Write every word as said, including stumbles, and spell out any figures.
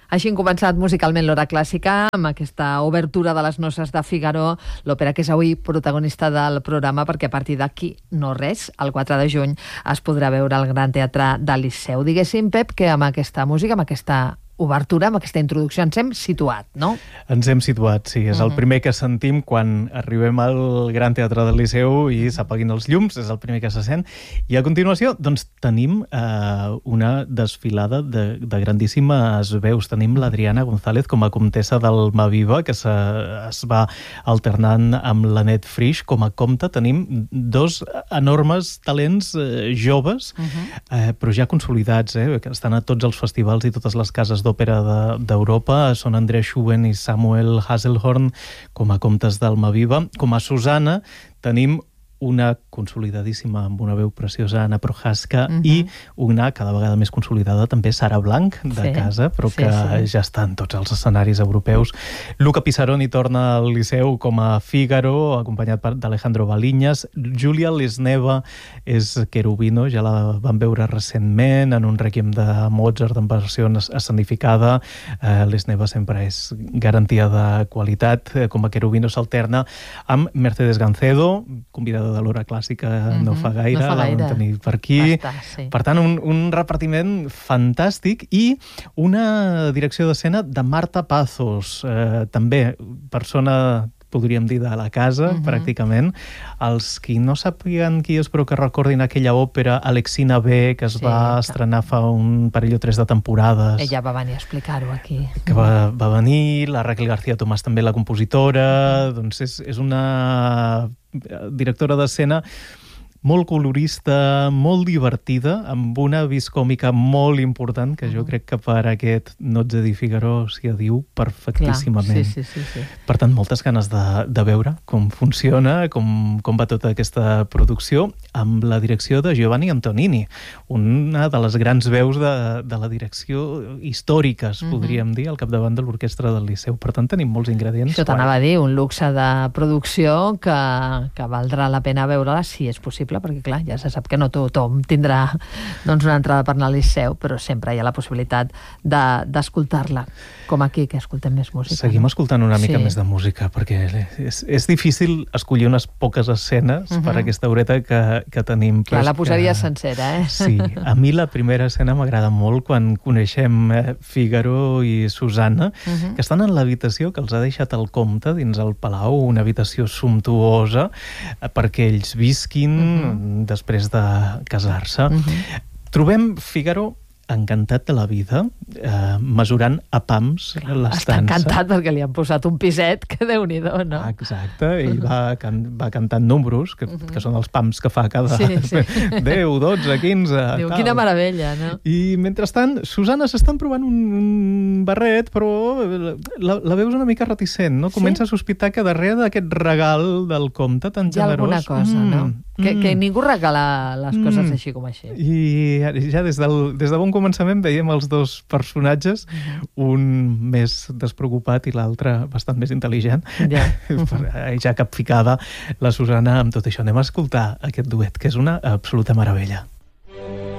Així hem començat musicalment l'Hora Clàssica amb aquesta obertura de les Noces de Figaro, l'òpera que és avui protagonista del programa, perquè a partir d'aquí no res, el quatre de juny es podrà veure al Gran Teatre del Liceu. Diguéssim, Pep, que amb aquesta música, amb aquesta obertura, amb aquesta introducció, ens hem situat, no? Ens hem situat, sí. És el primer que sentim quan arribem al Gran Teatre del Liceu i s'apaguin els llums, és el primer que se sent. I a continuació, doncs, tenim eh, una desfilada de, de grandíssimes veus. Tenim l'Adriana González com a comtessa d'Almaviva, que se, es va alternant amb l'Anet Frisch com a comte. Tenim dos enormes talents eh, joves, uh-huh. eh, però ja consolidats, eh, que estan a tots els festivals i totes les cases d'òpera d'Europa. Són Andrea Schuben i Samuel Hasselhorn com a comtes d'Almaviva. Com a Susanna tenim una consolidadíssima amb una veu preciosa, Anna Prohaska, uh-huh. i una cada vegada més consolidada també Sara Blanc, de sí, casa, però sí, que sí. ja està en tots els escenaris europeus. Luca Pisaroni torna al Liceu com a Fígaro, acompanyat d'Alejandro Baliñas. Julia Lesneva és Cherubino, ja la vam veure recentment en un requiem de Mozart en versió escenificada. Eh, Lesneva sempre és garantia de qualitat. Com a Cherubino s'alterna amb Mercedes Gancedo, convidada de l'Hora Clàssica mm-hmm. no fa gaire, no fa gaire. La vam tenir per aquí. Està, sí. Per tant, un, un repartiment fantàstic i una direcció d'escena de Marta Pazos, eh, també persona, podríem dir, de la casa, uh-huh. pràcticament. Els qui no sàpiguen qui és, però que recordin aquella òpera Alexina B, que es sí, va estrenar fa un parell o tres de temporades. Ella va venir a explicar-ho aquí. Que va, va venir, la Raquel García Tomàs també, la compositora. Uh-huh. Doncs és, és una directora d'escena molt colorista, molt divertida, amb una vis còmica molt important, que jo crec que per aquest Nozze di Figaro s'hi adiu perfectíssimament. Clar, sí, sí, sí, sí. Per tant, moltes ganes de, de veure com funciona, com, com va tota aquesta producció, amb la direcció de Giovanni Antonini, una de les grans veus de, de la direcció històriques, uh-huh. podríem dir, al capdavant de l'orquestra del Liceu. Per tant, tenim molts ingredients. Això t'anava a dir, un luxe de producció que, que valdrà la pena veure-la, si és possible, perquè clar, ja se sap que no tothom tindrà doncs, una entrada per anar al Liceu, però sempre hi ha la possibilitat d'escoltar-la, de, com aquí, que escoltem més música. Seguim no? escoltant una mica sí. més de música, perquè és, és difícil escollir unes poques escenes uh-huh. per aquesta horeta que, que tenim. Clar, la posaria que... sencera, eh? Sí, a mi la primera escena m'agrada molt quan coneixem eh, Fígaro i Susanna, uh-huh. que estan en l'habitació que els ha deixat el comte dins el palau, una habitació sumptuosa, eh, perquè ells visquin uh-huh. després de casar-se. Uh-huh. Trobem Fígaro encantat de la vida, eh, mesurant a pams l'estança. Està encantat perquè li han posat un piset, que Déu-n'hi-do, no? Ah, exacte, ell va, can, va cantant números, que, uh-huh. que són els pams que fa cada sí, sí. deu, dotze, quinze... Diu, tal. Quina meravella, no? I mentrestant, Susanna s'estan provant un, un barret, però la, la veus una mica reticent, no? Comença sí? a sospitar que darrere d'aquest regal del comte tan generós... Hi ha alguna cosa, mm, no? Que, mm. que ningú regala les coses mm. així com així. I ja des, del, des de bon començament veiem els dos personatges, uh-huh. un més despreocupat i l'altre bastant més intel·ligent. Ja. Ja capficada la Susanna amb tot això. Anem a escoltar aquest duet, que és una absoluta meravella.